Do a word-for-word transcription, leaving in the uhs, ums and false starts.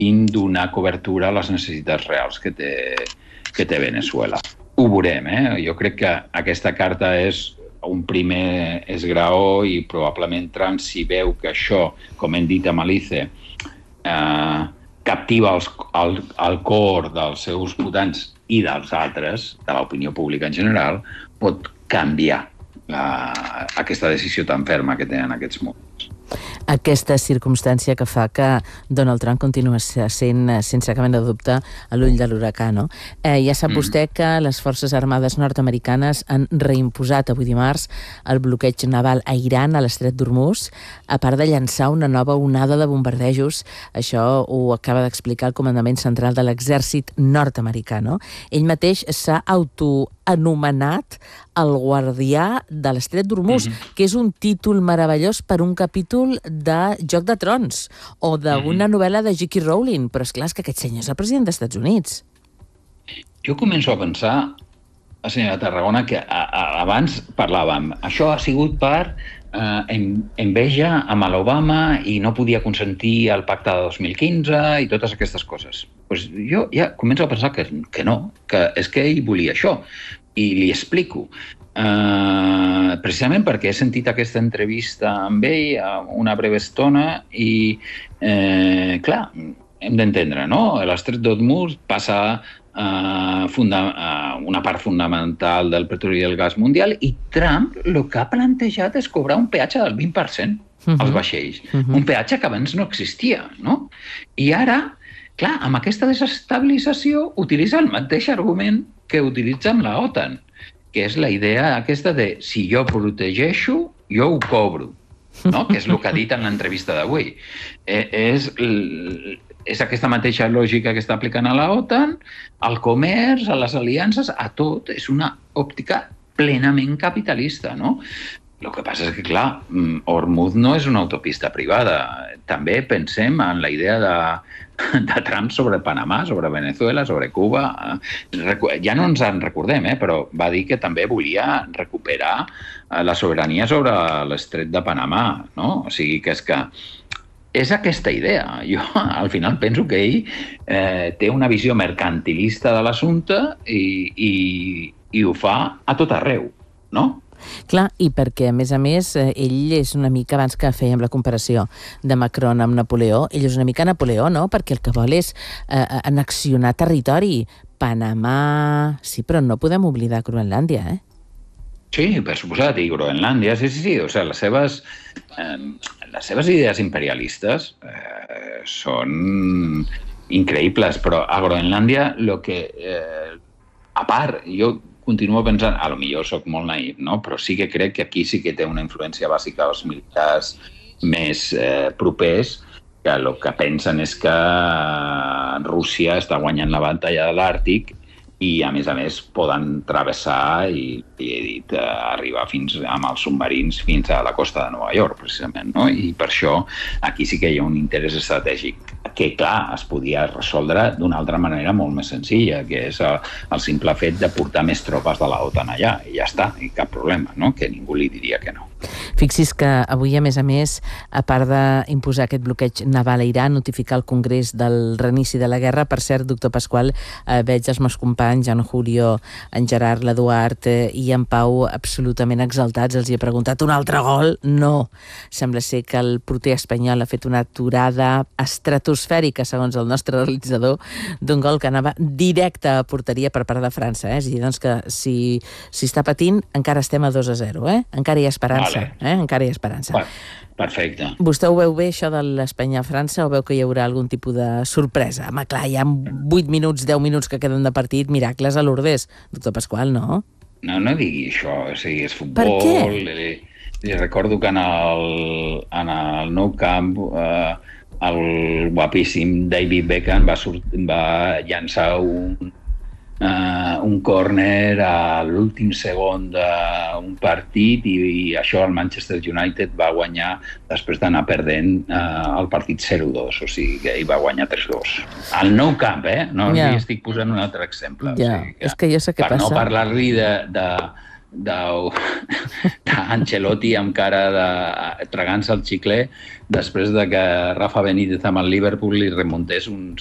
donar cobertura a les necessitats reals que té, que té Venezuela. Ho veurem, eh? Jo crec que aquesta carta és un primer esgraó i probablement Trump, si veu que això, com hem dit a Malice, eh, captiva els, el, el cor dels seus votants i dels altres, de l'opinió pública en general, pot canviar la, aquesta decisió tan ferma que té en aquests moments. Aquesta circumstància que fa que Donald Trump continua sent, sense cap mena de dubte, a l'ull de l'huracà, no? Eh, ja sap mm. vostè que les forces armades nord-americanes han reimposat avui dimarts el bloqueig naval a Iran, a l'estret d'Hormuz, a part de llançar una nova onada de bombardejos. Això ho acaba d'explicar el comandament central de l'exèrcit nord-americà, no? Ell mateix s'ha autoanomenat el guardià de l'estret d'Hormuz, mm-hmm. que és un títol meravellós per un capítol de Joc de Trons o d'una mm-hmm. novel·la de J K Rowling, però és clar, és que aquest senyor és el president dels Estats Units. Jo començo a pensar, senyora Tarragona, que a, a, abans parlàvem, això ha sigut per eh, en, enveja amb l'Obama i no podia consentir el pacte de dos mil quinze i totes aquestes coses. Pues jo ja començo a pensar que, que no, que és que ell volia això. I li explico. Uh, precisament perquè he sentit aquesta entrevista amb ell una breu estona i, eh, clar, hem d'entendre, no? L'estret d'Hormuz passa a funda- a una part fundamental del petroli i el gas mundial i Trump el que ha plantejat és cobrar un peatge del vint per cent als uh-huh. vaixells. Uh-huh. Un peatge que abans no existia, no? I ara, clar, amb aquesta desestabilització utilitza el mateix argument que utilitza amb la OTAN, que és la idea aquesta de si jo protegeixo, jo ho cobro, no? Que és el que ha dit en l'entrevista d'avui. Eh, és, és aquesta mateixa lògica que està aplicant a la OTAN, al comerç, a les aliances, a tot. És una òptica plenament capitalista, no? El que passa és que, clar, Hormuz no és una autopista privada. També pensem en la idea de, de Trump sobre Panamà, sobre Venezuela, sobre Cuba. Ja no ens en recordem, eh? Però va dir que també volia recuperar la sobirania sobre l'estret de Panamà, no? O sigui que és que és aquesta idea. Jo, al final, penso que ell eh, té una visió mercantilista de l'assumpte i, i, i ho fa a tot arreu, no? Clar, i perquè, a més a més, ell és una mica, abans que fèiem la comparació de Macron amb Napoleó, ell és una mica Napoleó, no? Perquè el que vol és eh, annexionar territori. Panamà... Sí, però no podem oblidar Groenlàndia, eh? Sí, per suposat, i Groenlàndia, sí, sí, sí. O sigui, les seves, eh, les seves idees imperialistes eh, són increïbles, però a Groenlàndia, el que... Eh, a part, jo... continuo pensant, a lo millor soc molt naïf, no? Però sí que crec que aquí sí que té una influència bàsica als militars més eh, propers, que el que pensen és que Rússia està guanyant la batalla de l'Àrtic i, a més a més, poden travessar i, i he dit, eh, arribar fins amb els submarins fins a la costa de Nova York, precisament, no? I per això aquí sí que hi ha un interès estratègic que, clar, es podia resoldre d'una altra manera molt més senzilla, que és el, el simple fet de portar més tropes de la OTAN allà, i ja està, i cap problema, no? Que ningú li diria que no. Fixi's que avui, a més a més, a part d'imposar aquest bloqueig naval a Iran, notificar al Congrés del reinici de la guerra, per cert, doctor Pasqual, eh, veig els meus companys, en Julio, en Gerard, l'Eduard eh, i en Pau absolutament exaltats, els hi he preguntat un altre gol? No. Sembla ser que el porter espanyol ha fet una aturada estratosfèrica, segons el nostre realitzador, d'un gol que anava directe a porteria per part de França, eh? És a dir, doncs que si, si està patint, encara estem a dos a zero, eh? Encara hi ha esperança. Vale. Eh? Encara hi ha esperança. Perfecte. Vostè ho veu bé, això de l'Espanya-França, o veu que hi haurà algun tipus de sorpresa? Home, clar, hi ha vuit minuts, deu minuts que queden de partit, miracles a Lourdes. Doctor Pasqual, no? No, no digui això, o sigui, és futbol. Per què? Li, li recordo que en el, en el Nou Camp eh, el guapíssim David Beckham va, sort, va llançar un Uh, un córner a l'últim segon d'un partit i, i això el Manchester United va guanyar després d'anar perdent uh, el partit zero dos, o sigui que ell va guanyar tres dos. Al Nou Camp, eh? No yeah. Li estic posant un altre exemple. Yeah. O sigui que, és que jo sé què per passa. Per no parlar-li de, de, d'Ancelotti amb cara de tragant-se el xicler després de que Rafa Benítez amb el Liverpool li remuntés uns